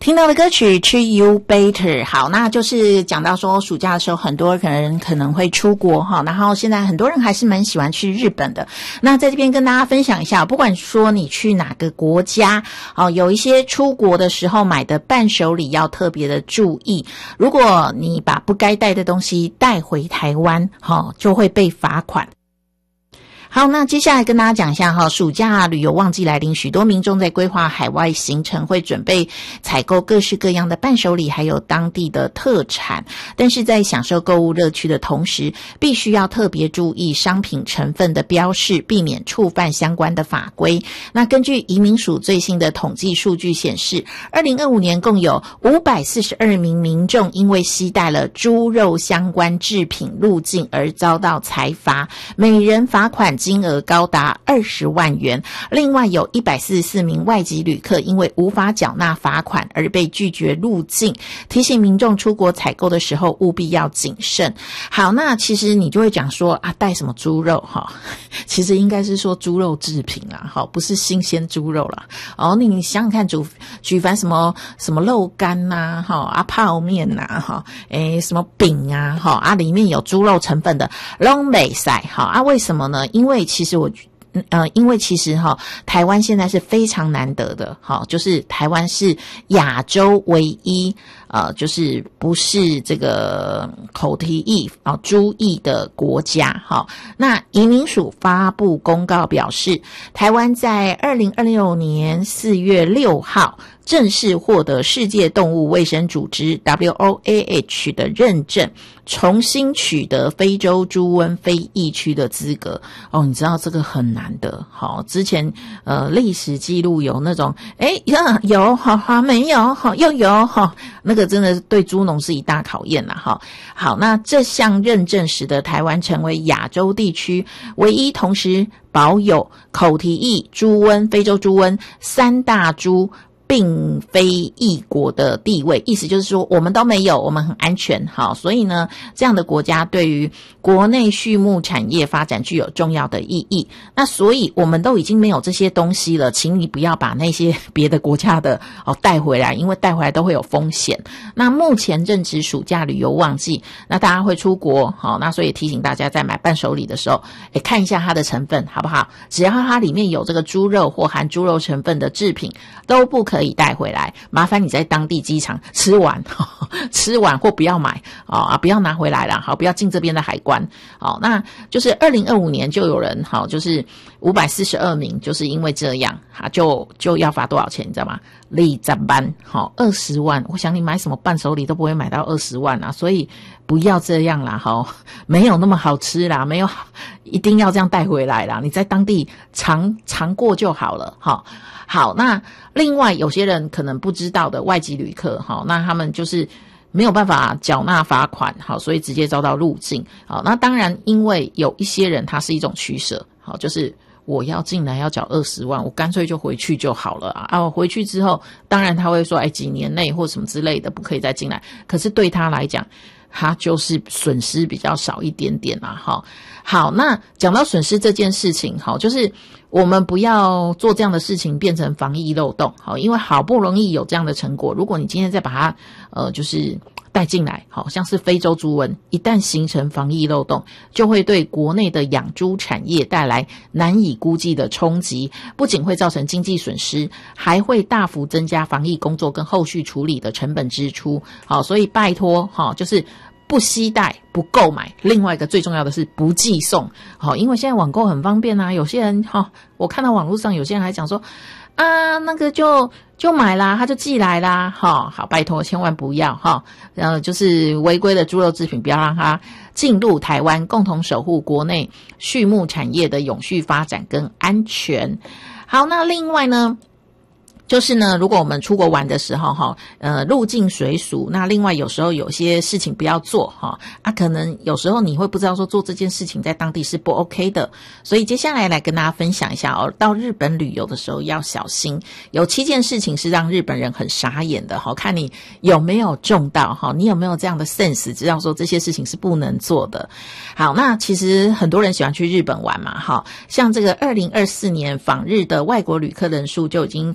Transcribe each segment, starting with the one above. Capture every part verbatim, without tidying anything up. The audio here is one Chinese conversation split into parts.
听到的歌曲 Treat You Better。 好，那就是讲到说暑假的时候很多人可能会出国哈，然后现在很多人还是蛮喜欢去日本的。那在这边跟大家分享一下，不管说你去哪个国家哦，有一些出国的时候买的伴手礼要特别的注意，如果你把不该带的东西带回台湾哦，就会被罚款。好，那接下来跟大家讲一下哈，暑假旅游旺季来临，许多民众在规划海外行程，会准备采购各式各样的伴手礼，还有当地的特产。但是在享受购物乐趣的同时，必须要特别注意商品成分的标示，避免触犯相关的法规。那根据移民署最新的统计数据显示，二零二五年共有五百四十二名民众因为携带了猪肉相关制品入境而遭到裁罚，每人罚款金额高达二十万元。另外有一百四十四名外籍旅客因为无法缴纳罚款而被拒绝入境，提醒民众出国采购的时候务必要谨慎。好，那其实你就会讲说啊，带什么猪肉哈？其实应该是说猪肉制品啦，好，不是新鲜猪肉啦。哦，你想想看，主举凡什么什么肉干呐，哈啊泡面呐，哈，诶什么饼啊，哈啊里面有猪肉成分的都不可以，哈啊为什么呢？因为其实我呃，因为其实哈，台湾现在是非常难得的，哈，就是台湾是亚洲唯一呃，就是不是这个口蹄疫啊猪疫的国家，哈。那移民署发布公告表示，台湾在二零二六年四月六号正式获得世界动物卫生组织 W O A H 的认证，重新取得非洲猪瘟非疫区的资格。哦，你知道这个很难的，好，之前呃历史记录有那种，诶呀有，好好没有，好又有，好那个真的对猪农是一大考验啦，哈。好，那这项认证使得台湾成为亚洲地区唯一同时保有口蹄疫、猪瘟、非洲猪瘟三大猪并非异国的地位，意思就是说我们都没有，我们很安全。好，所以呢，这样的国家对于国内畜牧产业发展具有重要的意义。那所以我们都已经没有这些东西了，请你不要把那些别的国家的哦带回来，因为带回来都会有风险。那目前正值暑假旅游旺季，那大家会出国，好，那所以提醒大家在买伴手礼的时候，诶看一下它的成分好不好？只要它里面有这个猪肉或含猪肉成分的制品，都不可以可以带回来，麻烦你在当地机场吃完呵呵吃完或不要买啊、哦，不要拿回来啦，好，不要进这边的海关。好、哦，那就是二零二五年就有人好、哦，就是五百四十二名，就是因为这样，啊，就就要罚多少钱，你知道吗？二十万，好，二十万。我想你买什么伴手礼都不会买到二十万啊，所以不要这样啦，好，没有那么好吃啦，没有一定要这样带回来啦，你在当地尝尝过就好了，好。好，那另外有些人可能不知道的外籍旅客，好，那他们就是没有办法缴纳罚款，好，所以直接遭到入境。好，那当然因为有一些人他是一种取舍，好，就是我要进来要缴二十万，我干脆就回去就好了啊！啊，我回去之后，当然他会说，哎，几年内或什么之类的不可以再进来。可是对他来讲，他就是损失比较少一点点啦，哈。好，那讲到损失这件事情，好，就是我们不要做这样的事情变成防疫漏洞，好，因为好不容易有这样的成果，如果你今天再把它，呃，就是带进来，好像是非洲猪瘟，一旦形成防疫漏洞，就会对国内的养猪产业带来难以估计的冲击，不仅会造成经济损失，还会大幅增加防疫工作跟后续处理的成本支出。好，所以拜托，好，就是不携带不购买，另外一个最重要的是不寄送。好，因为现在网购很方便啊，有些人哈，我看到网络上有些人还讲说啊，那个就就买啦，他就寄来啦，哈，好，拜托千万不要哈，呃，就是违规的猪肉制品不要让它进入台湾，共同守护国内畜牧产业的永续发展跟安全。好，那另外呢？就是呢，如果我们出国玩的时候哈，呃，入境随俗，那另外有时候有些事情不要做哈，啊，可能有时候你会不知道说做这件事情在当地是不 OK 的，所以接下来来跟大家分享一下哦，到日本旅游的时候要小心，有七件事情是让日本人很傻眼的哈，看你有没有中到哈，你有没有这样的 sense， 知道说这些事情是不能做的。好，那其实很多人喜欢去日本玩嘛哈，像这个二零二四年访日的外国旅客人数就已经突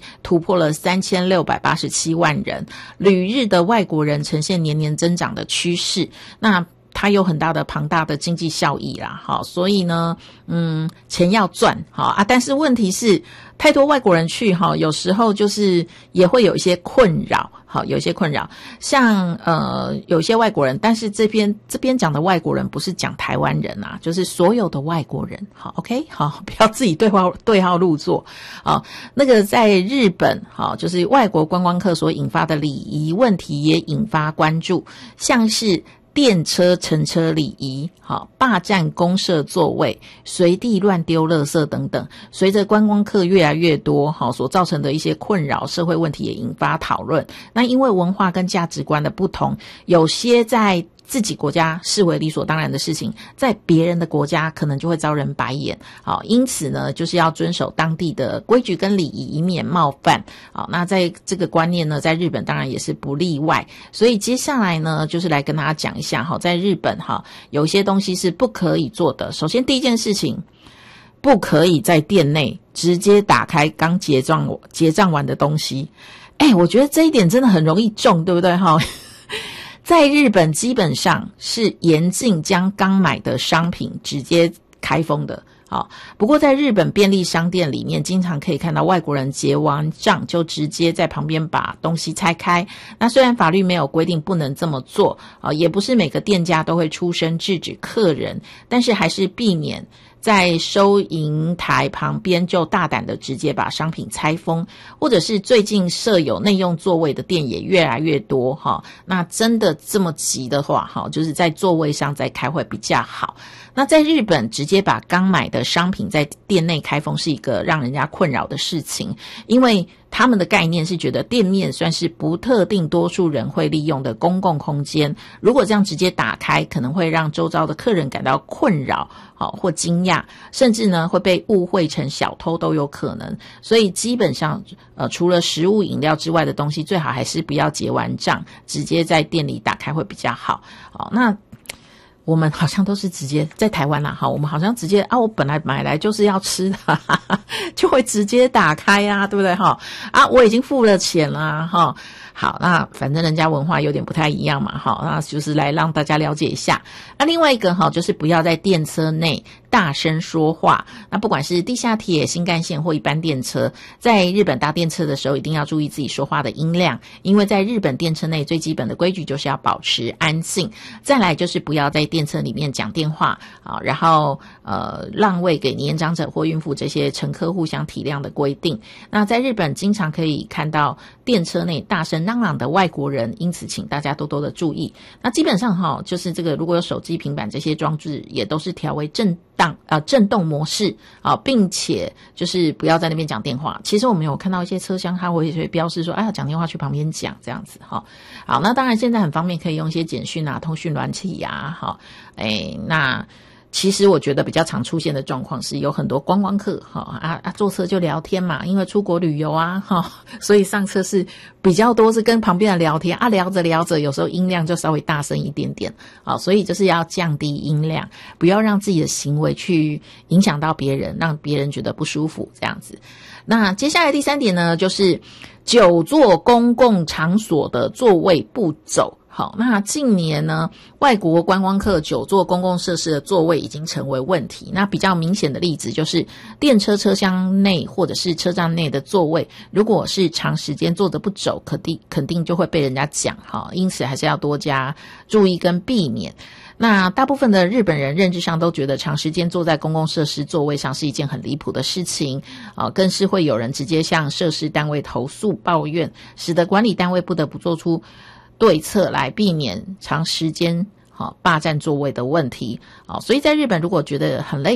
破了三千六百八十七万人，旅日的外国人呈现年年增长的趋势。那它有很大的庞大的经济效益啦，好，所以呢，嗯，钱要赚，好啊，但是问题是太多外国人去，哈，有时候就是也会有一些困扰，好，有一些困扰，像呃有一些外国人，但是这边这边讲的外国人不是讲台湾人啊，就是所有的外国人，好 ，OK， 好，不要自己对号对号入座，好，那个在日本，好，就是外国观光客所引发的礼仪问题也引发关注，像是电车乘车礼仪，好，霸占公设座位，随地乱丢垃圾等等，随着观光客越来越多，好，所造成的一些困扰，社会问题也引发讨论。那因为文化跟价值观的不同，有些在自己国家视为理所当然的事情，在别人的国家可能就会遭人白眼。好，因此呢，就是要遵守当地的规矩跟礼仪，以免冒犯。好，那在这个观念呢，在日本当然也是不例外。所以接下来呢，就是来跟大家讲一下，哈，在日本哈，有一些东西是不可以做的。首先第一件事情，不可以在店内直接打开刚结账结账完的东西。哎，我觉得这一点真的很容易中，对不对哈？在日本基本上是严禁将刚买的商品直接开封的。好，不过在日本便利商店里面，经常可以看到外国人结完账就直接在旁边把东西拆开。那虽然法律没有规定不能这么做，啊，也不是每个店家都会出声制止客人，但是还是避免在收银台旁边就大胆的直接把商品拆封，或者是最近设有内用座位的店也越来越多哈。那真的这么急的话哈，就是在座位上再开会比较好。那在日本直接把刚买的商品在店内开封是一个让人家困扰的事情，因为他们的概念是觉得店面算是不特定多数人会利用的公共空间，如果这样直接打开，可能会让周遭的客人感到困扰，好，或惊讶，甚至呢会被误会成小偷都有可能。所以基本上呃除了食物饮料之外的东西，最好还是不要结完账直接在店里打开会比较好。好，那我们好像都是直接在台湾啦，哈，我们好像直接啊，我本来买来就是要吃的，哈哈哈，就会直接打开啊，对不对哈？啊，我已经付了钱啦，哈。好，那反正人家文化有点不太一样嘛，哈，那就是来让大家了解一下。那另外一个哈，就是不要在电车内大声说话。那不管是地下铁、新干线或一般电车，在日本搭电车的时候，一定要注意自己说话的音量，因为在日本电车内最基本的规矩就是要保持安静。再来就是不要在电车里面讲电话啊，然后呃让位给年长者或孕妇这些乘客互相体谅的规定。那在日本经常可以看到电车内大声嚷嚷的外国人，因此请大家多多的注意。那基本上哈，就是这个如果有手机、平板这些装置，也都是调为震荡呃震动模式啊，并且就是不要在那边讲电话。其实我们有看到一些车厢，它会会标示说，哎呀，讲电话去旁边讲这样子哈。好，那当然现在很方便，可以用一些简讯啊、通讯软体啊，好，哎，那。其实我觉得比较常出现的状况是有很多观光客哈啊啊坐车就聊天嘛，因为出国旅游啊哈，所以上车是比较多是跟旁边的聊天啊，聊着聊着有时候音量就稍微大声一点点啊，所以就是要降低音量，不要让自己的行为去影响到别人，让别人觉得不舒服这样子。那接下来第三点呢，就是久坐公共场所的座位不走。好，那近年呢，外国观光客久坐公共设施的座位已经成为问题。那比较明显的例子就是电车车厢内或者是车站内的座位，如果是长时间坐着不走，肯定肯定就会被人家讲哈，因此还是要多加注意跟避免。那大部分的日本人认知上都觉得长时间坐在公共设施座位上是一件很离谱的事情啊，更是会有人直接向设施单位投诉抱怨，使得管理单位不得不做出对策来避免长时间好霸占座位的问题。好，所以在日本如果觉得很累